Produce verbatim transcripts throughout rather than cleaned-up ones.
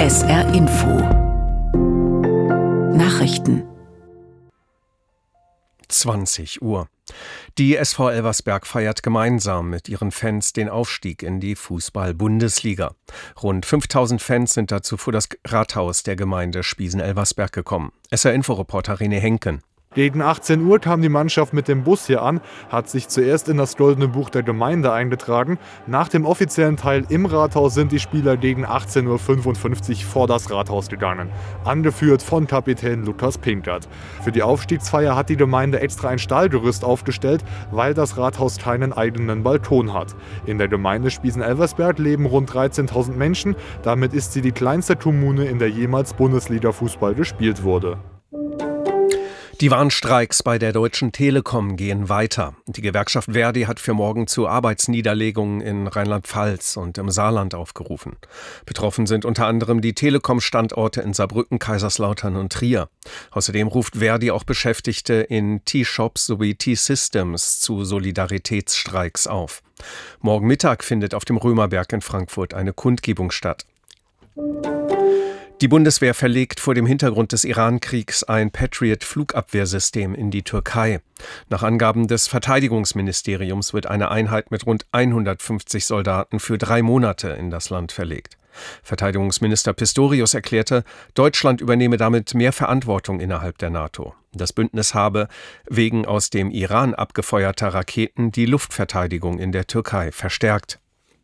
S R Info Nachrichten zwanzig Uhr. Die S V Elversberg feiert gemeinsam mit ihren Fans den Aufstieg in die Fußball-Bundesliga. Rund fünftausend Fans sind dazu vor das Rathaus der Gemeinde Spiesen-Elversberg gekommen. S R-Info-Reporter René Henken. Gegen achtzehn Uhr kam die Mannschaft mit dem Bus hier an, hat sich zuerst in das Goldene Buch der Gemeinde eingetragen. Nach dem offiziellen Teil im Rathaus sind die Spieler gegen achtzehn Uhr fünfundfünfzig vor das Rathaus gegangen, angeführt von Kapitän Lukas Pinkert. Für die Aufstiegsfeier hat die Gemeinde extra ein Stahlgerüst aufgestellt, weil das Rathaus keinen eigenen Balkon hat. In der Gemeinde Spiesen-Elversberg leben rund dreizehntausend Menschen, damit ist sie die kleinste Kommune, in der jemals Bundesliga-Fußball gespielt wurde. Die Warnstreiks bei der Deutschen Telekom gehen weiter. Die Gewerkschaft Verdi hat für morgen zu Arbeitsniederlegungen in Rheinland-Pfalz und im Saarland aufgerufen. Betroffen sind unter anderem die Telekom-Standorte in Saarbrücken, Kaiserslautern und Trier. Außerdem ruft Verdi auch Beschäftigte in T-Shops sowie T-Systems zu Solidaritätsstreiks auf. Morgen Mittag findet auf dem Römerberg in Frankfurt eine Kundgebung statt. Die Bundeswehr verlegt vor dem Hintergrund des Iran-Kriegs ein Patriot-Flugabwehrsystem in die Türkei. Nach Angaben des Verteidigungsministeriums wird eine Einheit mit rund hundertfünfzig Soldaten für drei Monate in das Land verlegt. Verteidigungsminister Pistorius erklärte, Deutschland übernehme damit mehr Verantwortung innerhalb der NATO. Das Bündnis habe wegen aus dem Iran abgefeuerter Raketen die Luftverteidigung in der Türkei verstärkt.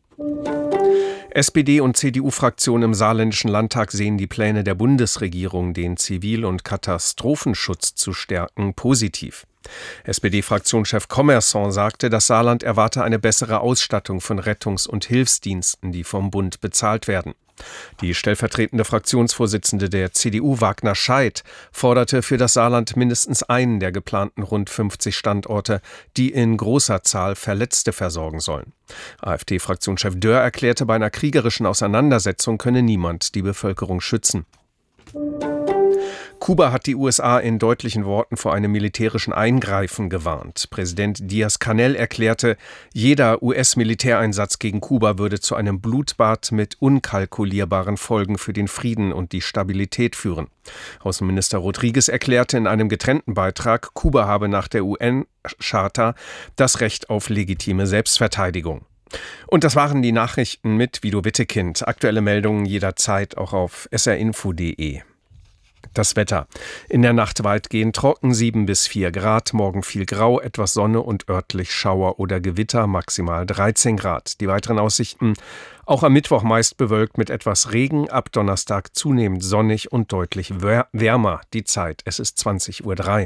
S P D und C D U-Fraktionen im Saarländischen Landtag sehen die Pläne der Bundesregierung, den Zivil- und Katastrophenschutz zu stärken, positiv. S P D-Fraktionschef Commerçon sagte, das Saarland erwarte eine bessere Ausstattung von Rettungs- und Hilfsdiensten, die vom Bund bezahlt werden. Die stellvertretende Fraktionsvorsitzende der C D U, Wagner Scheidt, forderte für das Saarland mindestens einen der geplanten rund fünfzig Standorte, die in großer Zahl Verletzte versorgen sollen. AfD-Fraktionschef Dörr erklärte, bei einer kriegerischen Auseinandersetzung könne niemand die Bevölkerung schützen. Kuba hat die U S A in deutlichen Worten vor einem militärischen Eingreifen gewarnt. Präsident Díaz-Canel erklärte, jeder U S-Militäreinsatz gegen Kuba würde zu einem Blutbad mit unkalkulierbaren Folgen für den Frieden und die Stabilität führen. Außenminister Rodriguez erklärte in einem getrennten Beitrag, Kuba habe nach der U N-Charta das Recht auf legitime Selbstverteidigung. Und das waren die Nachrichten mit Guido Wittekind. Aktuelle Meldungen jederzeit auch auf s r info punkt d e. Das Wetter. In der Nacht weitgehend trocken, sieben bis vier Grad, morgen viel Grau, etwas Sonne und örtlich Schauer oder Gewitter, maximal dreizehn Grad. Die weiteren Aussichten, auch am Mittwoch meist bewölkt mit etwas Regen, ab Donnerstag zunehmend sonnig und deutlich wärmer. Die Zeit, es ist zwanzig Uhr drei.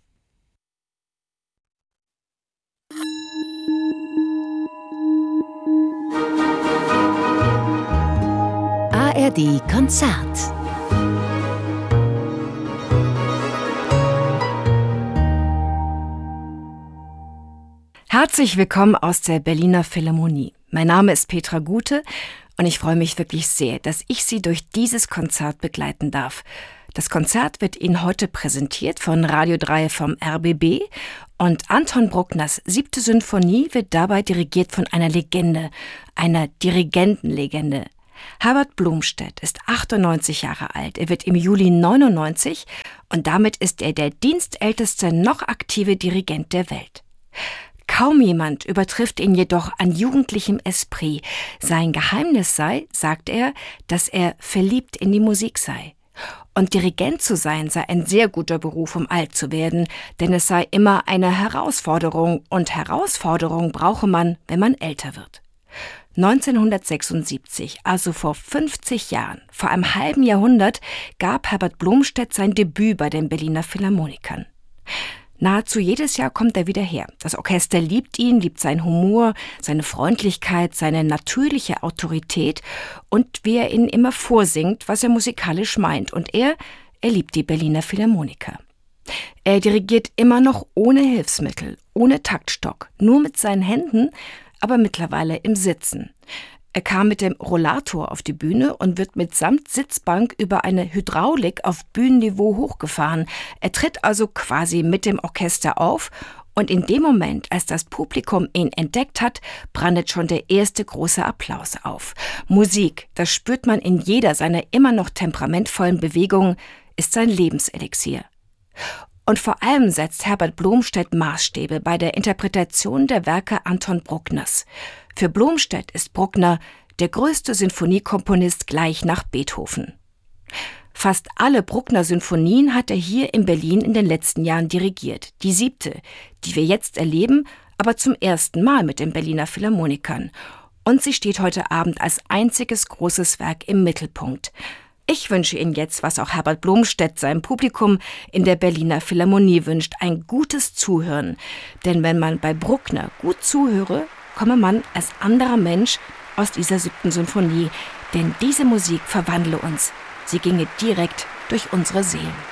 A R D Konzert. Herzlich willkommen aus der Berliner Philharmonie. Mein Name ist Petra Gute und ich freue mich wirklich sehr, dass ich Sie durch dieses Konzert begleiten darf. Das Konzert wird Ihnen heute präsentiert von Radio drei vom R B B und Anton Bruckners siebte Sinfonie wird dabei dirigiert von einer Legende, einer Dirigentenlegende. Herbert Blomstedt ist achtundneunzig Jahre alt. Er wird im Juli neunundneunzig und damit ist er der dienstälteste noch aktive Dirigent der Welt. Kaum jemand übertrifft ihn jedoch an jugendlichem Esprit. Sein Geheimnis sei, sagt er, dass er verliebt in die Musik sei. Und Dirigent zu sein sei ein sehr guter Beruf, um alt zu werden, denn es sei immer eine Herausforderung und Herausforderung brauche man, wenn man älter wird. neunzehnhundertsechsundsiebzig, also vor fünfzig Jahren, vor einem halben Jahrhundert, gab Herbert Blomstedt sein Debüt bei den Berliner Philharmonikern. Nahezu jedes Jahr kommt er wieder her. Das Orchester liebt ihn, liebt seinen Humor, seine Freundlichkeit, seine natürliche Autorität und wie er ihnen immer vorsingt, was er musikalisch meint. Und er, er liebt die Berliner Philharmoniker. Er dirigiert immer noch ohne Hilfsmittel, ohne Taktstock, nur mit seinen Händen, aber mittlerweile im Sitzen. Er kam mit dem Rollator auf die Bühne und wird mitsamt Sitzbank über eine Hydraulik auf Bühnenniveau hochgefahren. Er tritt also quasi mit dem Orchester auf Und in dem Moment, als das Publikum ihn entdeckt hat, brandet schon der erste große Applaus auf. Musik, das spürt man in jeder seiner immer noch temperamentvollen Bewegungen, ist sein Lebenselixier. Und vor allem setzt Herbert Blomstedt Maßstäbe bei der Interpretation der Werke Anton Bruckners. Für Blomstedt ist Bruckner der größte Sinfoniekomponist gleich nach Beethoven. Fast alle Bruckner-Sinfonien hat er hier in Berlin in den letzten Jahren dirigiert. Die siebte, die wir jetzt erleben, aber zum ersten Mal mit den Berliner Philharmonikern. Und sie steht heute Abend als einziges großes Werk im Mittelpunkt. Ich wünsche Ihnen jetzt, was auch Herbert Blomstedt seinem Publikum in der Berliner Philharmonie wünscht, ein gutes Zuhören. Denn wenn man bei Bruckner gut zuhöre, komme man als anderer Mensch aus dieser siebten Sinfonie. Denn diese Musik verwandle uns. Sie ginge direkt durch unsere Seelen.